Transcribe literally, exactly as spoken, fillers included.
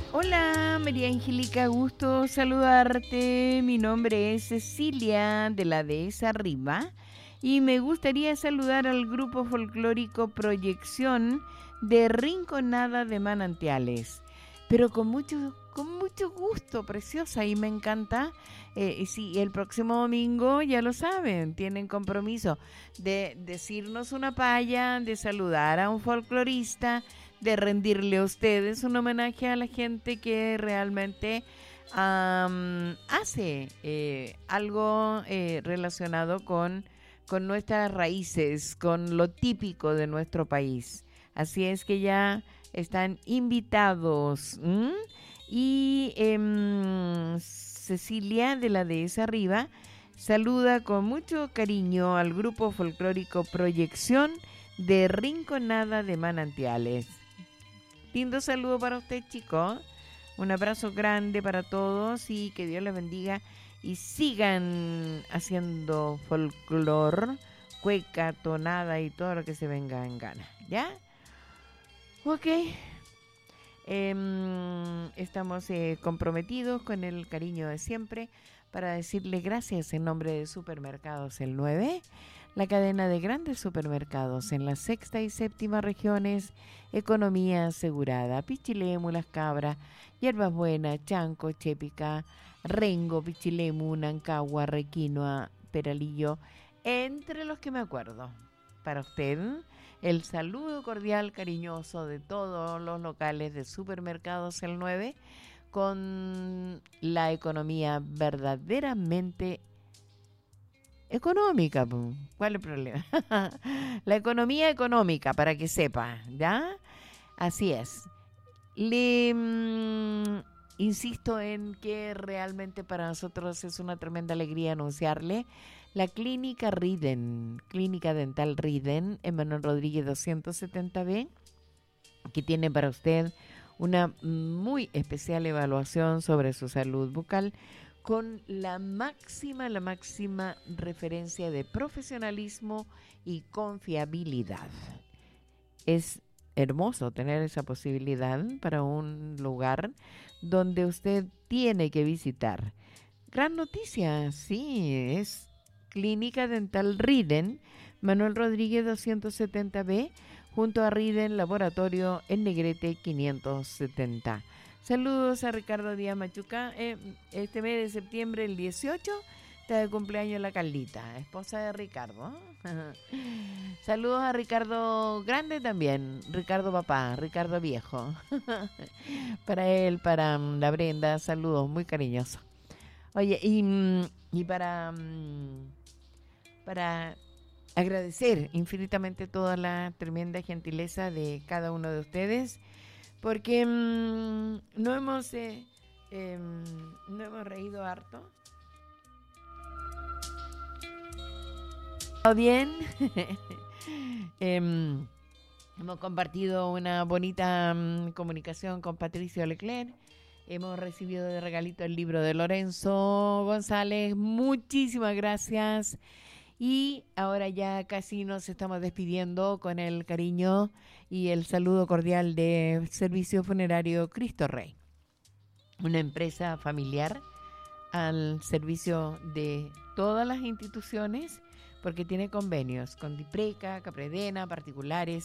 Hola, María Angélica, gusto saludarte. Mi nombre es Cecilia de la Dehesa Arriba y me gustaría saludar al grupo folclórico Proyección de Rinconada de Manantiales, pero con mucho, con mucho gusto, preciosa, y me encanta. Eh, y sí, el próximo domingo, ya lo saben, tienen compromiso de decirnos una paya, de saludar a un folclorista, de rendirle a ustedes un homenaje a la gente que realmente um, hace eh, algo eh, relacionado con, con nuestras raíces, con lo típico de nuestro país. Así es que ya están invitados. ¿M? Y eh, Cecilia de la Dehesa Arriba saluda con mucho cariño al grupo folclórico Proyección de Rinconada de Manantiales. Lindo saludo para usted, chicos. Un abrazo grande para todos y que Dios les bendiga y sigan haciendo folclor, cueca, tonada y todo lo que se venga en gana. ¿Ya? Ok. Eh, estamos eh, comprometidos con el cariño de siempre para decirle gracias en nombre de Supermercados El nueve, la cadena de grandes supermercados en la sexta y séptima regiones, economía asegurada, Pichilemu, Las Cabras, Hierbas Buenas, Chanco, Chépica, Rengo, Pichilemu, Nancagua, Requinoa, Peralillo, entre los que me acuerdo. Para usted, el saludo cordial, cariñoso de todos los locales de Supermercados El nueve, con la economía verdaderamente económica. ¿Cuál es el problema? La economía económica, para que sepa, ¿ya? Así es. Le mm, insisto en que realmente para nosotros es una tremenda alegría anunciarle la Clínica Riden, Clínica Dental Riden, en Manuel Rodríguez doscientos setenta B, que tiene para usted una muy especial evaluación sobre su salud bucal con la máxima, la máxima referencia de profesionalismo y confiabilidad. Es hermoso tener esa posibilidad para un lugar donde usted tiene que visitar. Gran noticia, sí, es Clínica Dental Riden, Manuel Rodríguez doscientos setenta B, junto a Riden Laboratorio en Negrete quinientos setenta. Saludos a Ricardo Díaz Machuca. Eh, este mes de septiembre, el dieciocho, está de cumpleaños la Carlita, esposa de Ricardo. Saludos a Ricardo Grande también, Ricardo Papá, Ricardo Viejo. Para él, para um, la Brenda, saludos muy cariñosos. Oye, y, y para, para agradecer infinitamente toda la tremenda gentileza de cada uno de ustedes, porque mmm, no hemos eh, eh, no hemos reído harto. ¿Todo bien? eh, hemos compartido una bonita um, comunicación con Patricio Leclerc. Hemos recibido de regalito el libro de Lorenzo González. Muchísimas gracias. Y ahora ya casi nos estamos despidiendo con el cariño y el saludo cordial de Servicio Funerario Cristo Rey, una empresa familiar al servicio de todas las instituciones porque tiene convenios con Dipreca, Capredena, particulares